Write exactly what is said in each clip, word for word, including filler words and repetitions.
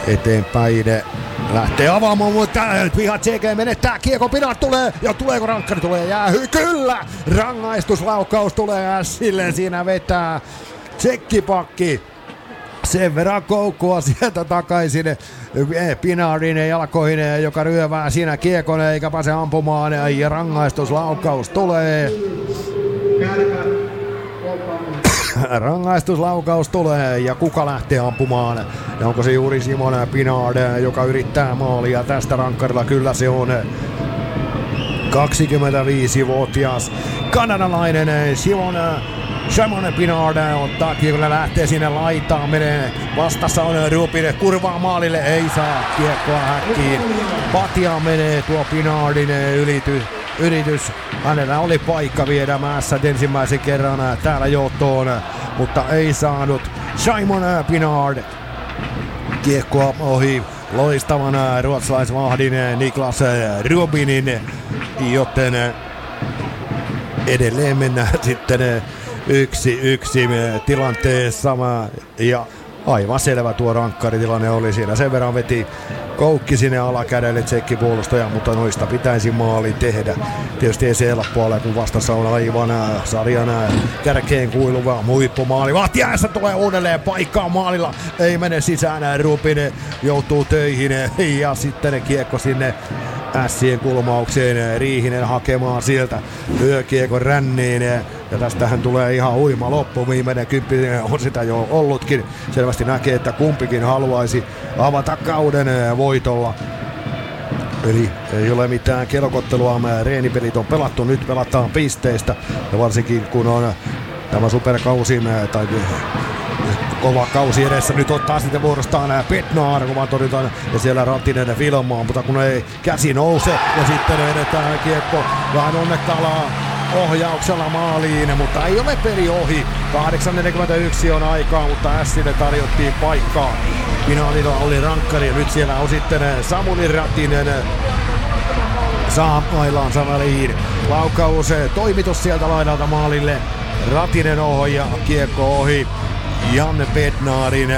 eteenpäin. Lähtee avaamaan, mutta Piha C G menettää kiekko, Pinard tulee, ja tuleeko rankkari, tulee jäähy, kyllä! Rangaistuslaukaus tulee Sille, siinä vetää tsekkipakki. Sen verran koukkua sieltä takaisin Pinardin jalkoihin, joka ryövää siinä kiekon eikä pääse ampumaan, ja rangaistuslaukaus tulee. Rangaistuslaukaus tulee ja kuka lähtee ampumaan? Ja onko se juuri Simon Pinard, joka yrittää maalia tästä rankkarilla? Kyllä se on kaksikymmentäviisivuotias kanadalainen Simon Simon Pinard ottaa kiekko, lähtee sinne laitaan, menee vastassa on Rupin, kurvaa maalille, ei saa kiekkoa häkkiin. Patja menee tuo Pinardin ylitys. Yritys. Hänellä oli paikka viedä mässä ensimmäisen kerran täällä johtoon, mutta ei saanut. Simon Pinard kiekkoa ohi loistavan ruotsalaisvahdin Niklas Rubinin, joten edelleen mennään sitten yksi yksi tilanteessa ja aivan selvä tuo rankkaritilanne oli siinä. Sen verran veti koukki sinne alakädelle tsekkipuolustaja, mutta noista pitäisi maali tehdä. Tietysti ei se helppoa ole, kun vastassa on aivan sarjan kärkeen kuiluva huippumaali. Vahtiäessä tulee uudelleen paikkaa maalilla. Ei mene sisään, Rupin joutuu töihin ja sitten kiekko sinne ässien kulmaukseen. Riihinen hakemaan sieltä lyökiekon ränniin. Ja tästähän tulee ihan huima loppu. Viimeinen kymppi on sitä jo ollutkin. Selvästi näkee, että kumpikin haluaisi avata kauden voitolla. Eli ei ole mitään kelkottelua. Reenipelit on pelattu. Nyt pelataan pisteistä. Ja varsinkin kun on tämä superkausi tai kova kausi edessä. Nyt ottaa sitten vuorostaan Petnaar kovan torjuntaan ja siellä Ratinen filmaa, mutta kun ei käsi nouse ja sitten vedetään kiekko vähän onnekkaalla ohjauksella maaliin, mutta ei ole peli ohi. kahdeksan neljäkymmentäyksi on aikaa, mutta Ässille tarjottiin paikkaa. Finaalilla oli rankkari ja nyt siellä on sitten Samuli Ratinen. Saa mailaansa väliin. Laukaus, toimitus sieltä laidalta maalille. Ratinen ohja, kiekko ohi. Janne Bednarin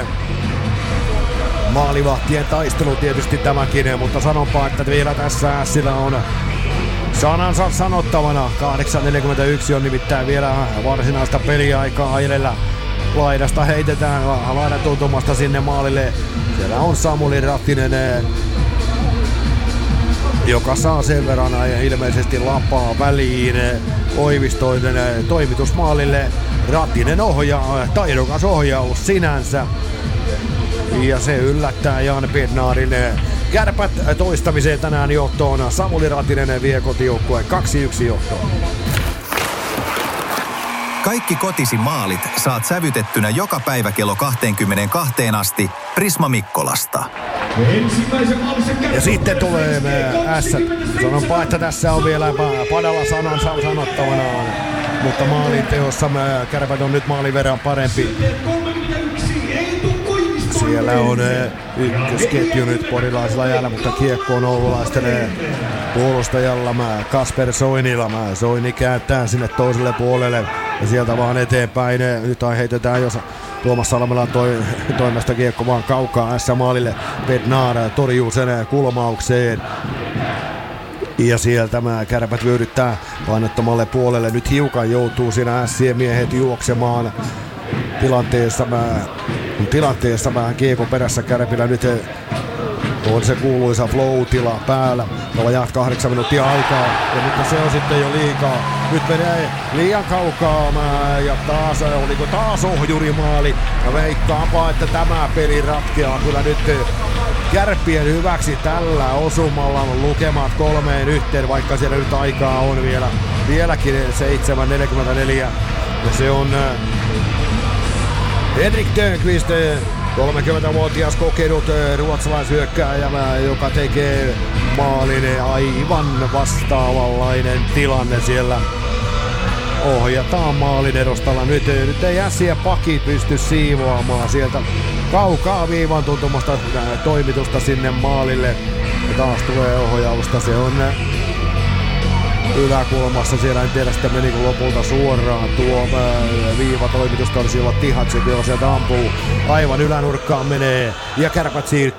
maalivahtien taistelu tietysti tämäkin, mutta sanonpa, että vielä tässä Ässillä on sanansa sanottavana. kahdeksan neljäkymmentäyksi on nimittäin vielä varsinaista peliaikaa edellä. Laidasta heitetään laidan tuntumasta sinne maalille. Siellä on Samuli Rattinen, joka saa sen verran ilmeisesti lapaa väliin. Koivistoinen toimitus maalille. Rattinen ohjaa, taidokas ohjaus sinänsä. Ja se yllättää Jan Bednarin. Kärpät toistamiseen tänään johtoon. Samuli Ratinen vie kotijoukkueen kaksi yksi johtoon. Kaikki kotisi maalit saat sävytettynä joka päivä kello kaksikymmentäkaksi asti Prisma Mikkolasta. Ja sitten tulee ässät. Sanonpa, että tässä on vielä Padalla sanansa sanottavanaan. Mutta maalin teossa Kärpät on nyt maalin verran parempi. Siellä on ykkösketju nyt porilaisilla jäällä, mutta kiekko on oululaisten puolustajalla Kasper Soinilla. Soini kääntää sinne toiselle puolelle ja sieltä vaan eteenpäin. Nyt heitetään jos Tuomas Salmelan toi, toimesta kiekko vaan kaukaa S-maalille. Bednar torjuu sen kulmaukseen. Ja sieltä tämä Kärpät vyöryttää painottomalle puolelle. Nyt hiukan joutuu siinä ässien miehet juoksemaan tilanteessa. Tilanteessa vähän kiekon perässä Kärpillä nyt on se kuuluisa flow-tila päällä. Vajaat kahdeksan minuuttia aikaa ja nyt se on sitten jo liikaa. Nyt menee liian kaukaa ja taas oliko taas ohjurimaali. Ja veikkaanpa, että tämä peli ratkeaa kyllä nyt Kärppien hyväksi tällä osumalla. Lukemat kolmeen yhteen, vaikka siellä nyt aikaa on vielä vieläkin seitsemän neljäkymmentäneljä. Ja se on Henrik Törnqvist, kolmekymmentävuotias kokenut ruotsalaishyökkääjä, joka tekee maalin. Aivan vastaavanlainen tilanne siellä. Ohjataan maalin edustalla. Nyt, nyt ei ässiä pakit pysty siivoamaan sieltä kaukaa viivan tuntumasta toimitusta sinne maalille. Ja taas tulee ohjausta. Se on yläkulmassa siellä, en tiedä sitten menikö lopulta suoraan tuo viivatoimitusta, olisi olla Tihatsekin, jos sieltä ampuu aivan ylänurkkaan menee ja Kärpät